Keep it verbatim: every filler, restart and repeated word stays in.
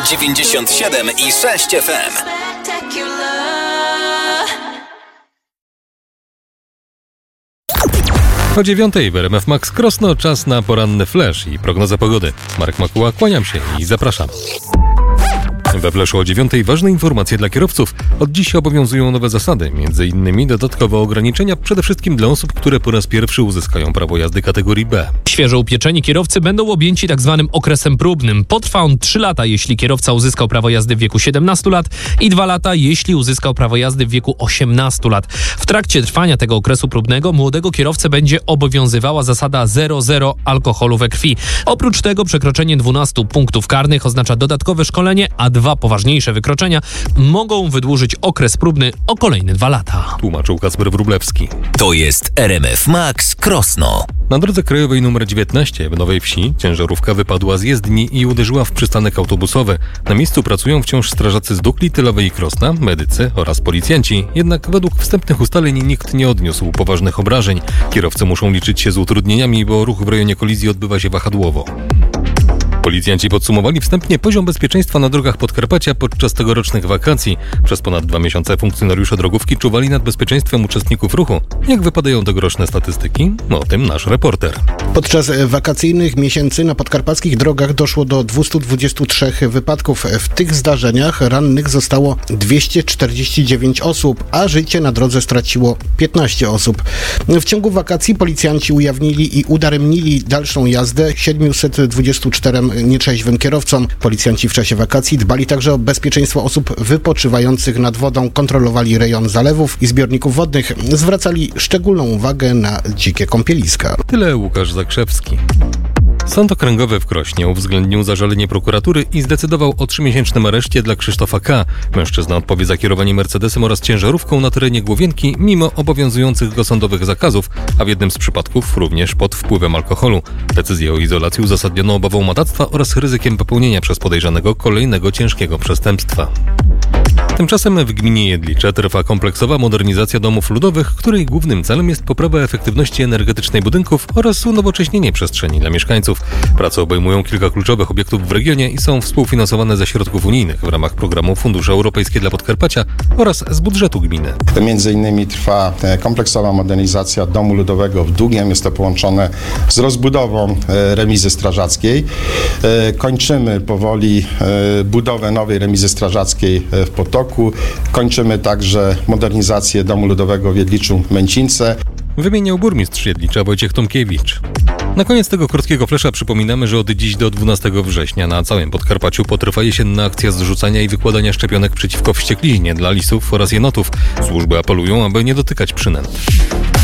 dziewięćdziesiąt siedem i sześć F M. O dziewiątej w R M F Max Krosno czas na poranny flash i prognozę pogody. Marek Makuła, kłaniam się i zapraszam. We flashu o dziewiątej ważne informacje dla kierowców. Od dziś obowiązują nowe zasady, między innymi dodatkowe ograniczenia przede wszystkim dla osób, które po raz pierwszy uzyskają prawo jazdy kategorii B. Świeżo upieczeni kierowcy będą objęci tzw. okresem próbnym. Potrwa on trzy lata, jeśli kierowca uzyskał prawo jazdy w wieku siedemnastu lat i dwa lata, jeśli uzyskał prawo jazdy w wieku osiemnastu lat. W trakcie trwania tego okresu próbnego młodego kierowcę będzie obowiązywała zasada zero zero alkoholu we krwi. Oprócz tego przekroczenie dwunastu punktów karnych oznacza dodatkowe szkolenie, a dwa poważniejsze wykroczenia mogą wydłużyć okres próbny o kolejne dwa lata. Tłumaczył Kacper Wróblewski. To jest R M F Max Krosno. Na drodze krajowej nr dziewiętnaście w Nowej Wsi ciężarówka wypadła z jezdni i uderzyła w przystanek autobusowy. Na miejscu pracują wciąż strażacy z Dukli, Tylowej i Krosna, medycy oraz policjanci. Jednak według wstępnych ustaleń nikt nie odniósł poważnych obrażeń. Kierowcy muszą liczyć się z utrudnieniami, bo ruch w rejonie kolizji odbywa się wahadłowo. Policjanci podsumowali wstępnie poziom bezpieczeństwa na drogach Podkarpacia podczas tegorocznych wakacji. Przez ponad dwa miesiące funkcjonariusze drogówki czuwali nad bezpieczeństwem uczestników ruchu. Jak wypadają tegoroczne statystyki? No, o tym nasz reporter. Podczas wakacyjnych miesięcy na podkarpackich drogach doszło do dwieście dwadzieścia trzy wypadków. W tych zdarzeniach rannych zostało dwieście czterdzieści dziewięć osób, a życie na drodze straciło piętnaście osób. W ciągu wakacji policjanci ujawnili i udaremnili dalszą jazdę siedmiuset dwudziestu czterem nietrzeźwym kierowcom. Policjanci w czasie wakacji dbali także o bezpieczeństwo osób wypoczywających nad wodą, kontrolowali rejon zalewów i zbiorników wodnych, zwracali szczególną uwagę na dzikie kąpieliska. Tyle Łukasz Zakrzewski. Sąd Okręgowy w Krośnie uwzględnił zażalenie prokuratury i zdecydował o trzymiesięcznym areszcie dla Krzysztofa K. Mężczyzna odpowie za kierowanie Mercedesem oraz ciężarówką na terenie Głowienki mimo obowiązujących go sądowych zakazów, a w jednym z przypadków również pod wpływem alkoholu. Decyzję o izolacji uzasadniono obawą matactwa oraz ryzykiem popełnienia przez podejrzanego kolejnego ciężkiego przestępstwa. Tymczasem w gminie Jedlicze trwa kompleksowa modernizacja domów ludowych, której głównym celem jest poprawa efektywności energetycznej budynków oraz unowocześnienie przestrzeni dla mieszkańców. Prace obejmują kilka kluczowych obiektów w regionie i są współfinansowane ze środków unijnych w ramach programu Fundusze Europejskie dla Podkarpacia oraz z budżetu gminy. Między innymi trwa kompleksowa modernizacja domu ludowego w Długiem. Jest to połączone z rozbudową remizy strażackiej. Kończymy powoli budowę nowej remizy strażackiej w Potoku. Kończymy także modernizację domu ludowego w Jedliczu-Męcince. Wymieniał burmistrz Jedlicza Wojciech Tomkiewicz. Na koniec tego krótkiego flesza przypominamy, że od dziś do dwunastego września na całym Podkarpaciu potrwa jesienna akcja zrzucania i wykładania szczepionek przeciwko wściekliźnie dla lisów oraz jenotów. Służby apelują, aby nie dotykać przynęt.